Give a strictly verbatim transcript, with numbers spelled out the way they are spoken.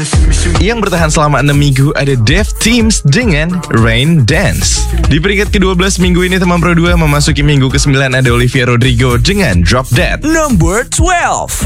Yang bertahan selama enam minggu ada Dev Teams dengan Rain Dance. Di peringkat kedua belas minggu ini teman Pro dua memasuki minggu kesembilan ada Olivia Rodrigo dengan Drop Dead. Number twelve.